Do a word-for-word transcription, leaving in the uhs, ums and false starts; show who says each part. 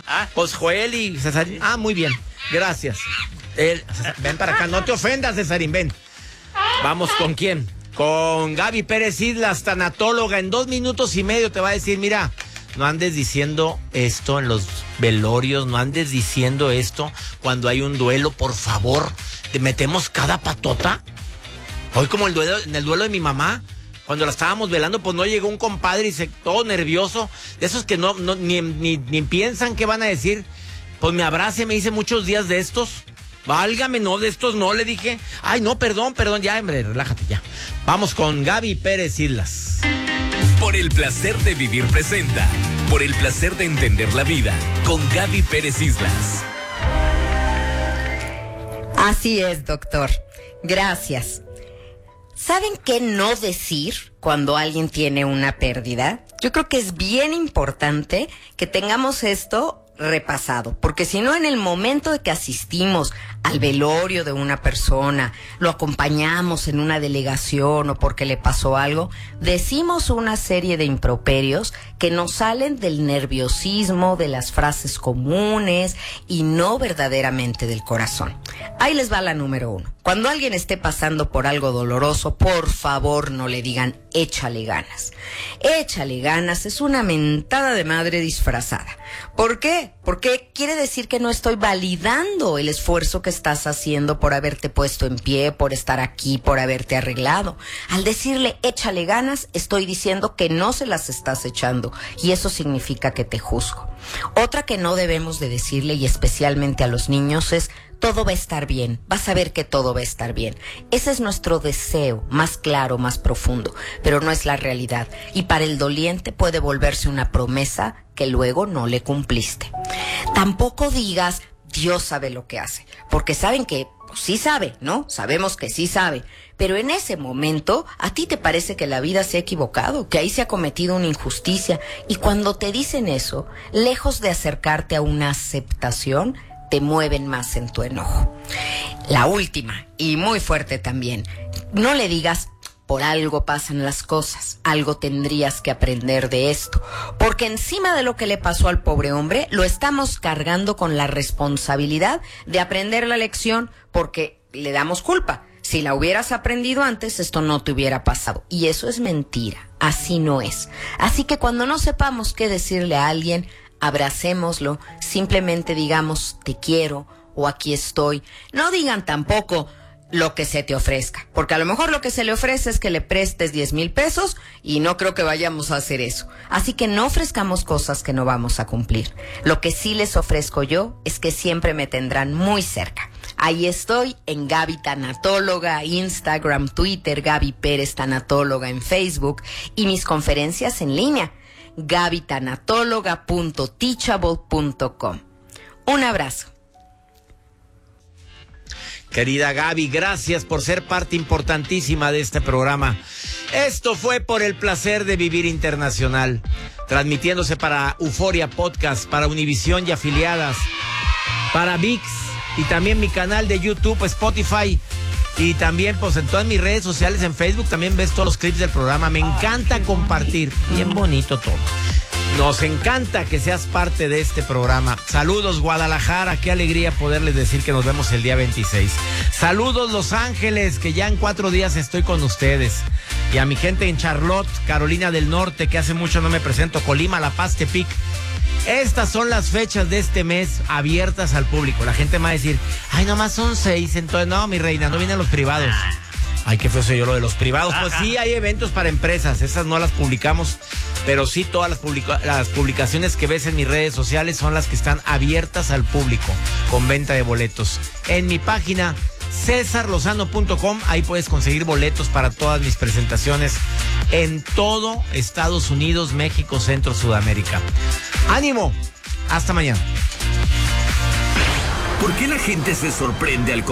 Speaker 1: Ah.
Speaker 2: Pues Joel y Cesarín. Ah, muy bien. Gracias. El, ven para acá, no te ofendas, Cesarín, ven. Vamos, ¿con quién? Con Gaby Pérez Islas, tanatóloga. En dos minutos y medio te va a decir, mira, no andes diciendo esto en los velorios, no andes diciendo esto cuando hay un duelo, por favor. ¿Te metemos cada patota? Hoy como el duelo, en el duelo de mi mamá, cuando la estábamos velando, pues no llegó un compadre y se todo nervioso, de esos que no, no ni, ni, ni piensan qué van a decir. Pues me abrace, me hice muchos días de estos. Válgame, no, de estos no, le dije. Ay, no, perdón, perdón, ya, hombre, relájate ya. Vamos con Gaby Pérez Islas.
Speaker 3: Por el placer de vivir presenta. Por el placer de entender la vida. Con Gaby Pérez Islas.
Speaker 4: Así es, doctor. Gracias. ¿Saben qué no decir cuando alguien tiene una pérdida? Yo creo que es bien importante que tengamos esto repasado, porque si no, en el momento de que asistimos al velorio de una persona, lo acompañamos en una delegación o porque le pasó algo, decimos una serie de improperios que nos salen del nerviosismo, de las frases comunes y no verdaderamente del corazón. Ahí les va la número uno. Cuando alguien esté pasando por algo doloroso, por favor no le digan échale ganas. Échale ganas es una mentada de madre disfrazada. ¿Por qué? Porque quiere decir que no estoy validando el esfuerzo que estás haciendo por haberte puesto en pie, por estar aquí, por haberte arreglado. Al decirle échale ganas, estoy diciendo que no se las estás echando y eso significa que te juzgo. Otra que no debemos de decirle, y especialmente a los niños, es todo va a estar bien, vas a ver que todo va a estar bien. Ese es nuestro deseo más claro, más profundo, pero no es la realidad. Y para el doliente puede volverse una promesa que luego no le cumpliste. Tampoco digas, Dios sabe lo que hace, porque saben que pues, sí sabe, ¿no? Sabemos que sí sabe, pero en ese momento a ti te parece que la vida se ha equivocado, que ahí se ha cometido una injusticia, y cuando te dicen eso, lejos de acercarte a una aceptación, te mueven más en tu enojo. La última, y muy fuerte también, no le digas, por algo pasan las cosas, algo tendrías que aprender de esto, porque encima de lo que le pasó al pobre hombre, lo estamos cargando con la responsabilidad de aprender la lección, porque le damos culpa. Si la hubieras aprendido antes, esto no te hubiera pasado. Y eso es mentira, así no es. Así que cuando no sepamos qué decirle a alguien, abracémoslo, simplemente digamos te quiero o aquí estoy. No digan tampoco lo que se te ofrezca, porque a lo mejor lo que se le ofrece es que le prestes diez mil pesos y no creo que vayamos a hacer eso. Así que no ofrezcamos cosas que no vamos a cumplir. Lo que sí les ofrezco yo es que siempre me tendrán muy cerca. Ahí estoy en Gaby Tanatóloga, Instagram, Twitter, Gaby Pérez Tanatóloga en Facebook y mis conferencias en línea. gaby tanatóloga punto teachable punto com. Un abrazo.
Speaker 2: Querida Gaby, gracias por ser parte importantísima de este programa. Esto fue Por el Placer de Vivir Internacional, transmitiéndose para Euforia Podcast, para Univisión y afiliadas, para ViX y también mi canal de YouTube, Spotify. Y también, pues, en todas mis redes sociales, en Facebook, también ves todos los clips del programa. Me encanta compartir. Bien bonito todo. Nos encanta que seas parte de este programa. Saludos, Guadalajara. Qué alegría poderles decir que nos vemos el día veintiséis. Saludos, Los Ángeles, que ya en cuatro días estoy con ustedes. Y a mi gente en Charlotte, Carolina del Norte, que hace mucho no me presento. Colima, La Paz, Tepic. Estas son las fechas de este mes abiertas al público. La gente me va a decir, ay, nomás son seis. Entonces, no, mi reina, no vienen los privados. Ay, qué feo soy yo lo de los privados. Pues sí, hay eventos para empresas. Esas no las publicamos. Pero sí, todas las, publica- las publicaciones que ves en mis redes sociales son las que están abiertas al público con venta de boletos. En mi página cesar lozano punto com, ahí puedes conseguir boletos para todas mis presentaciones en todo Estados Unidos, México, Centro, Sudamérica. ¡Ánimo! Hasta mañana.
Speaker 3: ¿Por qué la gente se sorprende al